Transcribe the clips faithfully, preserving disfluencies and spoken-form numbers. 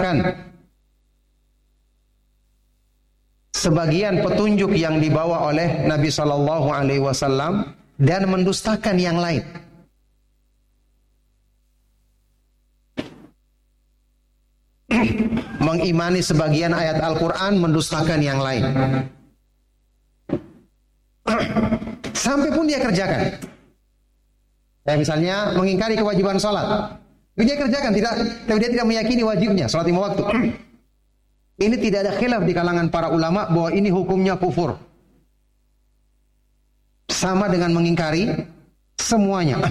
sebagian petunjuk yang dibawa oleh Nabi Shallallahu Alaihi Wasallam dan mendustakan yang lain. Mengimani sebagian ayat Al-Quran, mendustakan yang lain. Sampai pun dia kerjakan. Ya, misalnya mengingkari kewajiban sholat, dia kerjakan, tidak, tapi dia tidak meyakini wajibnya sholat lima waktu. Ini tidak ada khilaf di kalangan para ulama bahwa ini hukumnya kufur. Sama dengan mengingkari semuanya.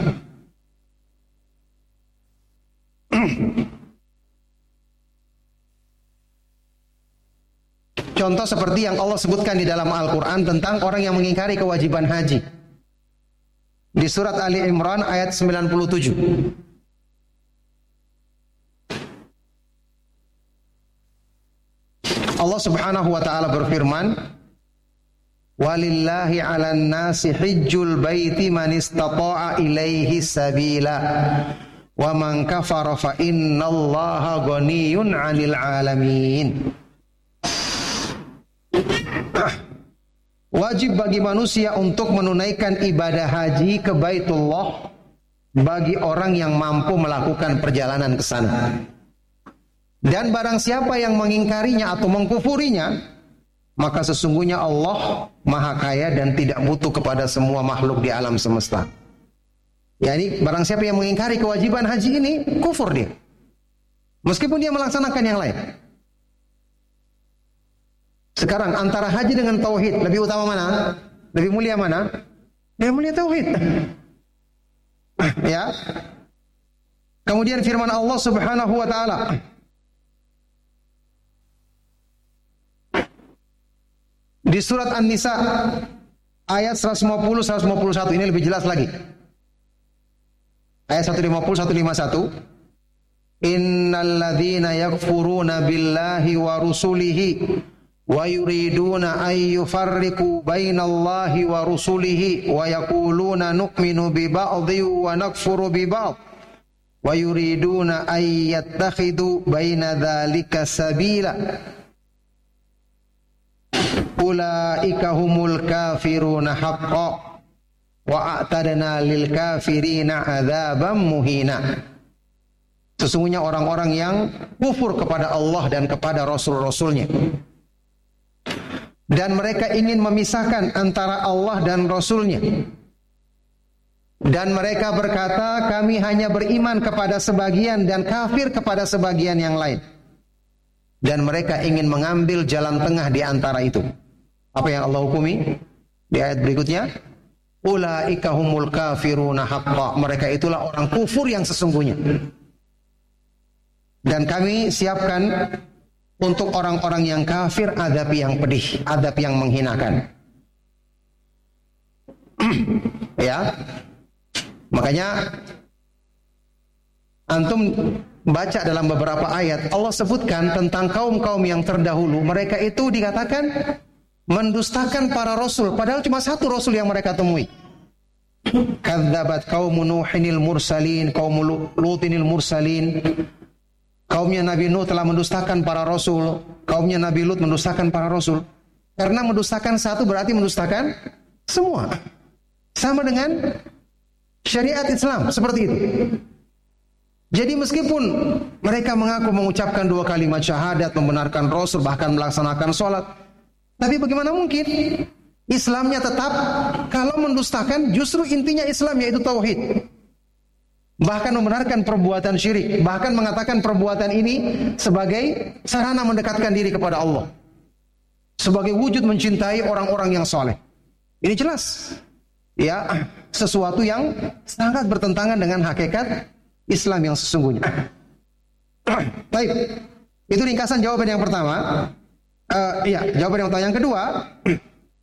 Contoh seperti yang Allah sebutkan di dalam Al-Quran tentang orang yang mengingkari kewajiban haji. Di surat Ali Imran ayat sembilan puluh tujuh. Allah Subhanahu wa taala berfirman, "Walillahi 'alan nasi hajjul baiti man istata'a ilaihi sabila wa man kafara fa innallaha ghaniyyun 'anil 'alamin." Wajib bagi manusia untuk menunaikan ibadah haji ke Baitullah bagi orang yang mampu melakukan perjalanan ke sana. Dan barang siapa yang mengingkarinya atau mengkufurinya, maka sesungguhnya Allah Maha Kaya dan tidak butuh kepada semua makhluk di alam semesta. Yani barang siapa yang mengingkari kewajiban haji ini, kufur dia. Meskipun dia melaksanakan yang lain. Sekarang antara haji dengan tauhid, lebih utama mana? Lebih mulia mana? Lebih mulia tauhid. Ya. Kemudian firman Allah Subhanahu wa taala di surat An-Nisa ayat seratus lima puluh seratus lima puluh satu, ini lebih jelas lagi. Ayat seratus lima puluh seratus lima puluh satu. Innal ladzina yakfuruna billahi wa rusulihi wa yuriduna ay yufarriqu bainallahi wa rusulihi wa yaquluna nu'minu bi ba'dhi wa nakfuru bi ba'd wa yuriduna ay yattakhidu baina dzalika sabila ulaika humul kafiruna haqqan wa a'tadna lil kafirina adzaban muhina. Sesungguhnya orang-orang yang kufur kepada Allah dan kepada Rasul-Rasulnya, dan mereka ingin memisahkan antara Allah dan Rasulnya, dan mereka berkata kami hanya beriman kepada sebagian dan kafir kepada sebagian yang lain, dan mereka ingin mengambil jalan tengah di antara itu. Apa yang Allah hukumi di ayat berikutnya? Ulaika humul kafiruna haqqan. Mereka itulah orang kufur yang sesungguhnya, dan kami siapkan untuk orang-orang yang kafir azab yang pedih, azab yang menghinakan. Ya. Makanya antum baca dalam beberapa ayat Allah sebutkan tentang kaum-kaum yang terdahulu, mereka itu dikatakan mendustakan para rasul, padahal cuma satu rasul yang mereka temui. Kadzabat qaumun Nuhinil mursalin, qaum Lutinil mursalin. Kaumnya Nabi Nuh telah mendustakan para rasul, kaumnya Nabi Lut mendustakan para rasul. Karena mendustakan satu berarti mendustakan semua. Sama dengan syariat Islam, seperti itu. Jadi meskipun mereka mengaku mengucapkan dua kalimat syahadat, membenarkan rasul, bahkan melaksanakan sholat, tapi bagaimana mungkin Islamnya tetap kalau mendustakan justru intinya Islam, yaitu tauhid. Bahkan membenarkan perbuatan syirik, bahkan mengatakan perbuatan ini sebagai sarana mendekatkan diri kepada Allah, sebagai wujud mencintai orang-orang yang soleh. Ini jelas, ya, sesuatu yang sangat bertentangan dengan hakikat Islam yang sesungguhnya. Baik, itu ringkasan jawaban yang pertama. Uh, iya, jawaban yang pertama. Yang kedua,